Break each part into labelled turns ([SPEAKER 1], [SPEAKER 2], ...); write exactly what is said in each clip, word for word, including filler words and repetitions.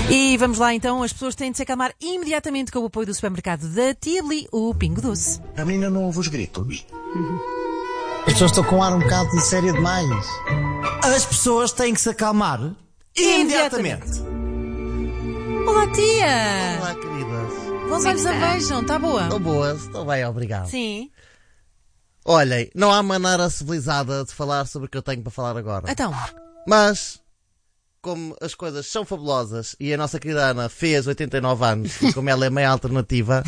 [SPEAKER 1] E vamos lá então, as pessoas têm de se acalmar imediatamente com o apoio do supermercado da Tivoli, o Pingo Doce.
[SPEAKER 2] A menina não ouve os gritos.
[SPEAKER 3] As pessoas estão com um ar um bocado de sério demais.
[SPEAKER 4] As pessoas têm que se acalmar imediatamente.
[SPEAKER 1] Olá, tia!
[SPEAKER 5] Olá, queridas.
[SPEAKER 1] Bons olhos a vejam, está boa?
[SPEAKER 5] Estão boas, estão bem, obrigado.
[SPEAKER 1] Sim.
[SPEAKER 5] Olhem, não há maneira civilizada de falar sobre o que eu tenho para falar agora.
[SPEAKER 1] Então,
[SPEAKER 5] Mas, como as coisas são fabulosas e a nossa querida Ana fez oitenta e nove anos, e como ela é meio alternativa,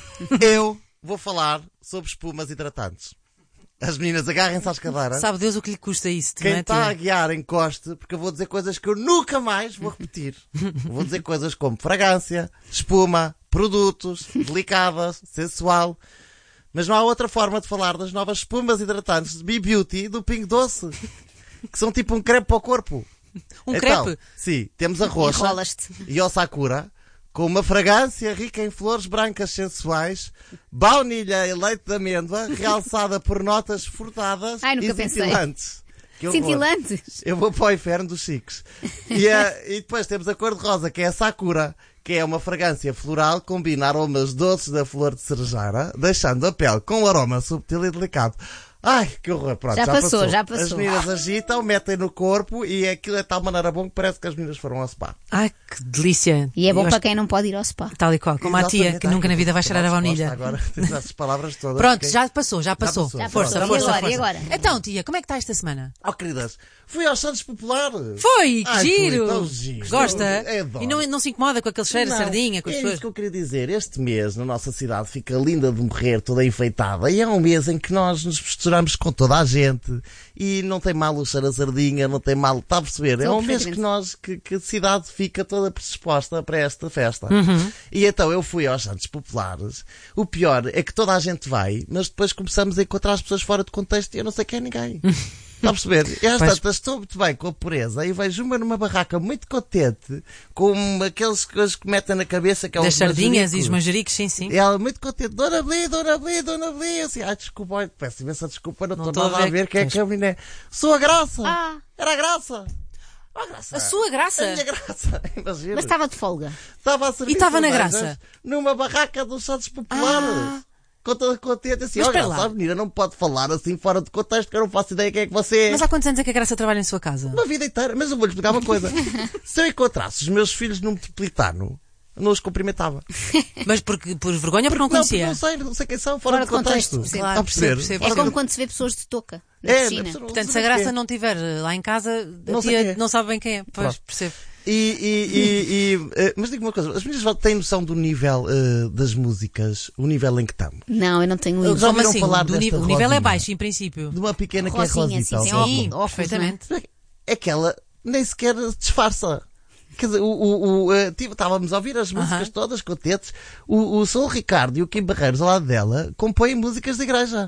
[SPEAKER 5] eu vou falar sobre espumas hidratantes. As meninas agarrem-se às cadeiras.
[SPEAKER 1] sabe Deus o que lhe custa isso, não
[SPEAKER 5] Quem
[SPEAKER 1] é,
[SPEAKER 5] está a
[SPEAKER 1] tia?
[SPEAKER 5] guiar encoste, porque eu vou dizer coisas que eu nunca mais vou repetir. Vou dizer coisas como fragrância, espuma, produtos, delicadas, sensual. Mas não há outra forma de falar das novas espumas hidratantes de B-Beauty do Pingo Doce, que são tipo um crepe para o corpo.
[SPEAKER 1] Um
[SPEAKER 5] Então,
[SPEAKER 1] crepe?
[SPEAKER 5] sim, temos a roxa
[SPEAKER 6] Enrolas-te.
[SPEAKER 5] e o sakura, com uma fragrância rica em flores brancas sensuais, baunilha e leite de amêndoa, realçada por notas frutadas
[SPEAKER 6] Ai, nunca
[SPEAKER 5] e
[SPEAKER 6] pensei.
[SPEAKER 5] cintilantes. Que horror.
[SPEAKER 6] Cintilantes.
[SPEAKER 5] Eu vou para o inferno dos chiques. E, a- e depois temos a cor de rosa, que é a sakura, que é uma fragrância floral que combina aromas doces da flor de cerejeira, deixando a pele com um aroma subtil e delicado. Ai, que horror. Pronto,
[SPEAKER 6] Já
[SPEAKER 5] já,
[SPEAKER 6] passou, já passou.
[SPEAKER 5] As meninas agitam, metem no corpo e aquilo é de tal maneira bom que parece que as meninas foram ao spa.
[SPEAKER 1] Ai, que delícia.
[SPEAKER 6] E é bom
[SPEAKER 1] Eu
[SPEAKER 6] para
[SPEAKER 1] acho-
[SPEAKER 6] quem não pode ir ao spa.
[SPEAKER 1] Tal e qual, como a tia,
[SPEAKER 5] Exatamente.
[SPEAKER 1] que nunca
[SPEAKER 5] Ai,
[SPEAKER 1] na vida vai
[SPEAKER 5] que
[SPEAKER 1] cheirar a
[SPEAKER 5] resposta
[SPEAKER 1] baunilha.
[SPEAKER 5] Agora tens essas palavras todas.
[SPEAKER 1] Pronto,
[SPEAKER 5] fiquei-
[SPEAKER 1] já passou, já passou.
[SPEAKER 5] passou. Já
[SPEAKER 1] Força,
[SPEAKER 6] passou.
[SPEAKER 1] força,
[SPEAKER 6] E agora,
[SPEAKER 1] força.
[SPEAKER 6] e agora?
[SPEAKER 1] Então, tia, como é que está esta semana?
[SPEAKER 5] Oh, queridas, fui aos Santos Populares.
[SPEAKER 1] Foi, que
[SPEAKER 5] Ai,
[SPEAKER 1] giro!
[SPEAKER 5] fui tão giro.
[SPEAKER 1] Gosta?
[SPEAKER 5] Eu adoro.
[SPEAKER 1] E não, não se incomoda com aquele cheiro de
[SPEAKER 5] Não,
[SPEAKER 1] sardinha, com as
[SPEAKER 5] é
[SPEAKER 1] pessoas?
[SPEAKER 5] isso que eu queria dizer. Este mês, na nossa cidade, fica linda de morrer, toda enfeitada. E é um mês em que nós nos misturamos com toda a gente. E não tem mal o cheiro a sardinha, não tem mal... Está a perceber? É
[SPEAKER 6] Estou
[SPEAKER 5] um mês
[SPEAKER 6] perfeitamente.
[SPEAKER 5] que nós, que, que a cidade fica toda predisposta para esta festa.
[SPEAKER 1] Uhum.
[SPEAKER 5] E então eu fui aos Santos Populares. O pior é que toda a gente vai, mas depois começamos a encontrar as pessoas fora de contexto e eu não sei quem é ninguém. Está a perceber? E às
[SPEAKER 1] Pois.
[SPEAKER 5] tantas estou muito bem com a pureza e vejo uma numa barraca muito contente com aqueles coisas que metem na cabeça que é
[SPEAKER 1] Das
[SPEAKER 5] os
[SPEAKER 1] sardinhas e os
[SPEAKER 5] manjericos.
[SPEAKER 1] manjericos, sim, sim.
[SPEAKER 5] E ela muito contente, Dona Bli, Dona Bli, Dona Bli. Eu assim, ai, desculpa, olha, peço imensa desculpa, não
[SPEAKER 1] Não
[SPEAKER 5] estou
[SPEAKER 1] estou
[SPEAKER 5] nada
[SPEAKER 1] a
[SPEAKER 5] a
[SPEAKER 1] ver.
[SPEAKER 5] ver quem é
[SPEAKER 1] Pois.
[SPEAKER 5] que a menina é. Sou a Graça!
[SPEAKER 6] Ah.
[SPEAKER 5] Era a Graça! A Graça!
[SPEAKER 1] A sua graça?
[SPEAKER 5] A minha Graça! Imagina!
[SPEAKER 6] Mas estava de folga.
[SPEAKER 5] Estava a servir
[SPEAKER 1] E estava na
[SPEAKER 5] cervejas
[SPEAKER 1] Graça?
[SPEAKER 5] Numa barraca dos Santos Populares.
[SPEAKER 1] Ah.
[SPEAKER 5] Com toda contente, assim,
[SPEAKER 1] Mas
[SPEAKER 5] olha,
[SPEAKER 1] espera lá.
[SPEAKER 5] a menina não pode falar assim fora de contexto, que eu não faço ideia quem é que você é.
[SPEAKER 1] Mas há quantos anos é que a Graça trabalha em sua casa?
[SPEAKER 5] Uma vida inteira. Mas eu vou-lhe explicar uma coisa. Se eu encontrasse os meus filhos num metropolitano, não os cumprimentava.
[SPEAKER 1] Mas porque, por vergonha ou porque não
[SPEAKER 5] Não, porque
[SPEAKER 1] conhecia?
[SPEAKER 5] não sei, não sei quem são, fora,
[SPEAKER 6] Fora
[SPEAKER 5] de
[SPEAKER 6] de contexto,
[SPEAKER 5] contexto.
[SPEAKER 6] percebo.
[SPEAKER 5] Está a
[SPEAKER 1] Claro,
[SPEAKER 5] perceber?
[SPEAKER 1] percebo, percebo.
[SPEAKER 6] É
[SPEAKER 5] Fora
[SPEAKER 6] como
[SPEAKER 5] de-
[SPEAKER 6] quando se vê pessoas de touca na
[SPEAKER 5] É,
[SPEAKER 6] piscina.
[SPEAKER 5] mas não-
[SPEAKER 1] Portanto,
[SPEAKER 5] não
[SPEAKER 1] se a
[SPEAKER 5] sei
[SPEAKER 1] Graça
[SPEAKER 5] quê.
[SPEAKER 1] não estiver lá em casa, a
[SPEAKER 5] Não sei
[SPEAKER 1] tia
[SPEAKER 5] quê.
[SPEAKER 1] não sabe bem quem é. Pois,
[SPEAKER 5] Pronto.
[SPEAKER 1] percebo.
[SPEAKER 5] E, e, e, e, eh, mas digo uma coisa, as meninas têm noção do nível eh, das músicas, o nível em que estamos?
[SPEAKER 6] Não, eu não tenho
[SPEAKER 5] Eu
[SPEAKER 6] isso.
[SPEAKER 5] já
[SPEAKER 1] Como
[SPEAKER 5] ouviram
[SPEAKER 1] assim?
[SPEAKER 5] falar
[SPEAKER 1] Do
[SPEAKER 5] desta
[SPEAKER 1] nível- o nível é
[SPEAKER 5] Rosinha?
[SPEAKER 1] baixo, em princípio.
[SPEAKER 5] De uma pequena que
[SPEAKER 6] Rosinha,
[SPEAKER 5] é
[SPEAKER 6] sim,
[SPEAKER 5] Rosita.
[SPEAKER 6] tem
[SPEAKER 5] ou
[SPEAKER 6] óculos,
[SPEAKER 1] Sim,
[SPEAKER 6] óculos,
[SPEAKER 1] perfeitamente.
[SPEAKER 5] É que ela nem sequer se disfarça. Quer dizer, o, o, o, eh, tive- estávamos a ouvir as músicas
[SPEAKER 1] Aham.
[SPEAKER 5] todas contentes. O, o Saul Ricardo e o Kim Barreiros ao lado dela compõem músicas de igreja.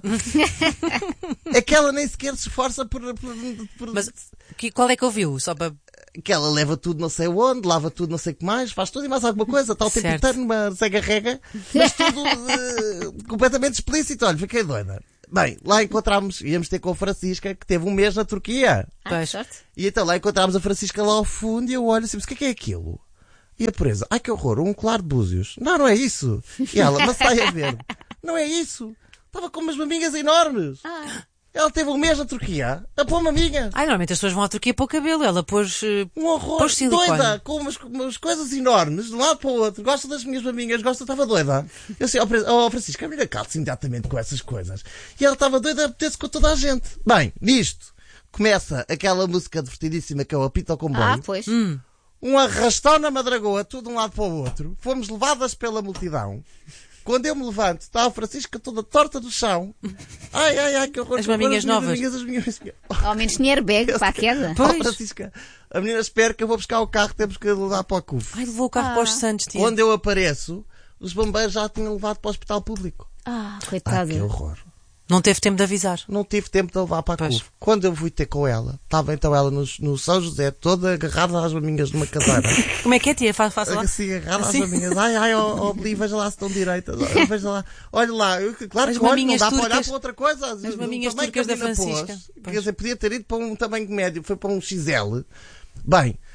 [SPEAKER 5] É que ela nem sequer se esforça por, por, por-
[SPEAKER 1] Mas que, qual é que ouviu? Só para...
[SPEAKER 5] que ela leva tudo não sei onde, lava tudo não sei o que mais, faz tudo e mais alguma coisa, está o tempo
[SPEAKER 1] Certo.
[SPEAKER 5] inteiro numa cega-rega, mas tudo eh, completamente explícito. Olha, fiquei doida. Bem, lá encontramos, íamos ter com a Francisca, que teve um mês na Turquia.
[SPEAKER 6] Ah,
[SPEAKER 1] Pois.
[SPEAKER 6] que sorte.
[SPEAKER 5] E então lá encontramos a Francisca lá ao fundo e eu olho assim, mas o que é que é aquilo? E a pureza, ai que horror, um colar de búzios. Não, não é isso. E ela, uma saia verde. Não é isso. Estava com umas maminhas enormes.
[SPEAKER 6] Ah,
[SPEAKER 5] Ela teve um mês na Turquia a pôr maminhas.
[SPEAKER 1] Ai, normalmente as pessoas vão à Turquia para o cabelo. Ela pôs... eh,
[SPEAKER 5] Um horror,
[SPEAKER 1] Pôs silicone.
[SPEAKER 5] doida, com umas, umas coisas enormes, de um lado para o outro. Gosta das minhas maminhas, gosta, estava doida. Eu sei, ó oh, Francisco, a menina calça imediatamente com essas coisas. E ela estava doida a meter-se com toda a gente. Bem, nisto, começa aquela música divertidíssima que é o Apito ao Comboio.
[SPEAKER 6] ah, pois.
[SPEAKER 5] Um arrastão na madragoa, tudo de um lado para o outro. Fomos levadas pela multidão. Quando eu me levanto, está a Francisca toda torta do chão. Ai, ai, ai, que horror.
[SPEAKER 1] As
[SPEAKER 5] que horror,
[SPEAKER 1] maminhas
[SPEAKER 5] minhas
[SPEAKER 1] novas.
[SPEAKER 5] maminhas, as minhas...
[SPEAKER 6] Ao menos tinha airbag para a queda.
[SPEAKER 5] Oh,
[SPEAKER 1] Pois.
[SPEAKER 5] Francisca, a menina espera que eu vou buscar o carro, temos que levar para o C U F.
[SPEAKER 1] Ai, levou o carro
[SPEAKER 6] Ah.
[SPEAKER 1] para os Santos, tia.
[SPEAKER 5] Quando eu apareço, os bombeiros já tinham levado para o hospital público.
[SPEAKER 6] Ah,
[SPEAKER 5] Ah,
[SPEAKER 6] coitada.
[SPEAKER 5] que horror.
[SPEAKER 1] Não teve tempo de avisar.
[SPEAKER 5] Não tive tempo de levar para a
[SPEAKER 1] Pois.
[SPEAKER 5] C U F. Quando eu fui ter com ela, estava então ela no, no São José, toda agarrada às maminhas numa cadeira.
[SPEAKER 1] Como é que é, tia? Fa- Faça lá.
[SPEAKER 5] Assim, agarrada
[SPEAKER 1] Assim.
[SPEAKER 5] às maminhas. Ai, ai, ó, ó, Beli, veja lá se estão direitas. Olha, veja lá. Olha lá. Eu, claro
[SPEAKER 1] As
[SPEAKER 5] que olho, não
[SPEAKER 1] maminhas
[SPEAKER 5] dá para olhar
[SPEAKER 1] turcas.
[SPEAKER 5] para outra coisa.
[SPEAKER 1] As maminhas
[SPEAKER 5] O tamanho
[SPEAKER 1] turcas
[SPEAKER 5] que a
[SPEAKER 1] da
[SPEAKER 5] menina
[SPEAKER 1] Francisca.
[SPEAKER 5] pôs,
[SPEAKER 1] Pois.
[SPEAKER 5] Quer dizer, podia ter ido para um tamanho médio, foi para um X L. Bem,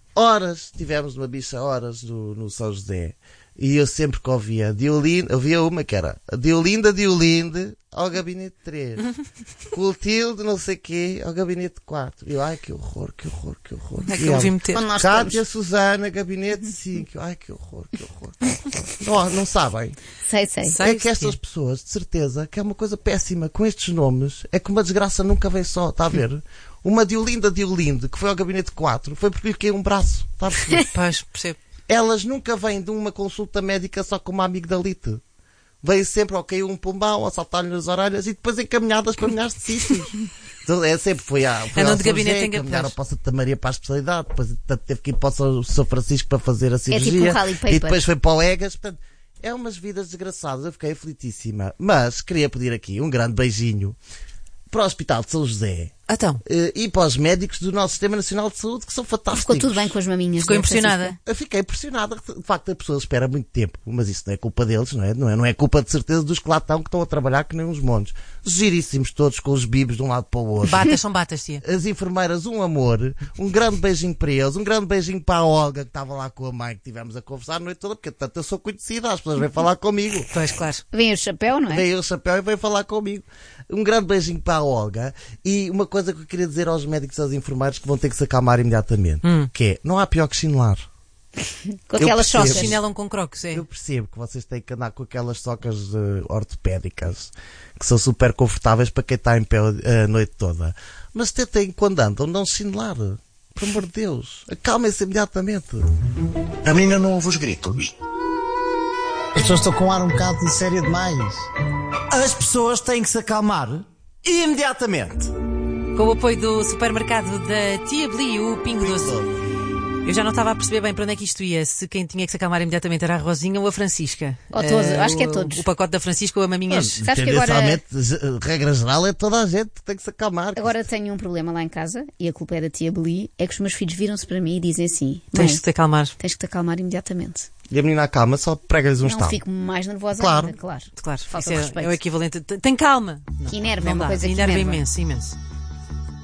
[SPEAKER 5] horas, tivemos uma bicha horas no, no São José. E eu sempre que ouvia Diolinda, ouvia uma que era Diolinda, Diolinde ao gabinete três. Clotilde, não sei quê, ao gabinete quatro. E eu, ai que horror, que horror, que horror.
[SPEAKER 1] É que eu vim meter.
[SPEAKER 6] Onde nós
[SPEAKER 5] Cátia,
[SPEAKER 6] estamos.
[SPEAKER 5] Susana, gabinete cinco. Ai que horror, que horror. Não, não sabem?
[SPEAKER 6] Sei, sei.
[SPEAKER 1] Sei
[SPEAKER 5] É que estas
[SPEAKER 1] sim.
[SPEAKER 5] pessoas, de certeza, que é uma coisa péssima com estes nomes, é que uma desgraça nunca vem só, está a ver? Uma Diolinda Diolinde, que foi ao gabinete quatro, foi porque lhe caiu um braço, está a perceber?
[SPEAKER 1] Pois, percebo.
[SPEAKER 5] Elas nunca vêm de uma consulta médica só com uma amigdalite. Vêm sempre, ou caiu um pombão, ou saltar-lhe nas orelhas e depois encaminhadas para milhares de sítios. Então, é sempre foi, a, foi
[SPEAKER 1] Andam
[SPEAKER 5] ao
[SPEAKER 1] de
[SPEAKER 5] São
[SPEAKER 1] gabinete
[SPEAKER 5] José,
[SPEAKER 1] em
[SPEAKER 5] encaminharam
[SPEAKER 1] gabinete.
[SPEAKER 5] para o Santa Maria para a especialidade, depois portanto, teve que ir para o São São Francisco para fazer a cirurgia.
[SPEAKER 6] tipo um rally paper.
[SPEAKER 5] E depois foi para o Egas. Portanto, é umas vidas desgraçadas. Eu fiquei aflitíssima. Mas queria pedir aqui um grande beijinho para o Hospital de São José.
[SPEAKER 1] Então,
[SPEAKER 5] eh, E para os médicos do nosso Sistema Nacional de Saúde, que são fantásticos.
[SPEAKER 6] Ficou tudo bem com as maminhas.
[SPEAKER 1] ficou
[SPEAKER 6] né,
[SPEAKER 1] impressionada.
[SPEAKER 6] Francisca?
[SPEAKER 5] Eu fiquei impressionada. De facto, a pessoa espera muito tempo. Mas isso não é culpa deles, não é? Não é, não é culpa, de certeza, dos que lá estão, que estão a trabalhar que nem uns montes. Giríssimos todos, com os bibos de um lado para o outro.
[SPEAKER 1] batas são batas, tia.
[SPEAKER 5] As enfermeiras, um amor. Um grande beijinho para eles. Um grande beijinho para a Olga, que estava lá com a mãe, que tivemos a conversar a noite toda, porque tanto eu sou conhecida, as pessoas vêm falar comigo.
[SPEAKER 1] Pois, claro.
[SPEAKER 6] Vem o chapéu, não é?
[SPEAKER 5] Veio o chapéu e veio falar comigo. Um grande beijinho para a Olga. E uma coisa que eu queria dizer aos médicos e aos enfermeiros, que vão ter que se acalmar imediatamente.
[SPEAKER 1] Hum.
[SPEAKER 5] Que é, não há pior que chinelar.
[SPEAKER 6] Com aquelas
[SPEAKER 5] percebo.
[SPEAKER 6] socas.
[SPEAKER 1] Chinelam com crocs, é.
[SPEAKER 5] Eu percebo que vocês têm que andar com aquelas socas eh, ortopédicas, que são super confortáveis para quem está em pé a noite toda. Mas tentem, quando andam, não chinelar. Por amor de Deus. Acalmem-se imediatamente.
[SPEAKER 2] A menina não ouve os gritos.
[SPEAKER 3] As pessoas estão com um ar um bocado de sério demais.
[SPEAKER 4] As pessoas têm que se acalmar imediatamente.
[SPEAKER 1] Com o apoio do supermercado da Tia Bli, o Pingo Doce. Eu já não estava a perceber bem para onde é que isto ia. Se quem tinha que se acalmar imediatamente era a Rosinha ou a Francisca.
[SPEAKER 6] Ou todos,
[SPEAKER 1] Eh,
[SPEAKER 6] acho que é
[SPEAKER 1] o-
[SPEAKER 6] todos.
[SPEAKER 1] O pacote da Francisca ou a maminhas.
[SPEAKER 6] Sabes que agora-
[SPEAKER 5] Tendencialmente, ge- regra geral, é toda a gente que tem que se acalmar.
[SPEAKER 6] Agora tenho um problema lá em casa, e a culpa é da tia Beli, é que os meus filhos viram-se para mim e dizem assim: mãe,
[SPEAKER 1] Tens de te acalmar.
[SPEAKER 6] tens que te acalmar imediatamente.
[SPEAKER 5] E a menina acalma, só prega-lhes um
[SPEAKER 6] Não
[SPEAKER 5] estalo.
[SPEAKER 6] fico mais nervosa
[SPEAKER 5] Claro.
[SPEAKER 6] ainda, claro.
[SPEAKER 1] Claro,
[SPEAKER 6] Falta
[SPEAKER 1] isso
[SPEAKER 6] de
[SPEAKER 1] é,
[SPEAKER 6] respeito.
[SPEAKER 1] é o equivalente. Tem calma.
[SPEAKER 6] Que enerva, é
[SPEAKER 1] Não
[SPEAKER 6] uma
[SPEAKER 1] dá.
[SPEAKER 6] coisa que
[SPEAKER 1] Enerva
[SPEAKER 6] enerva.
[SPEAKER 1] imenso, imenso.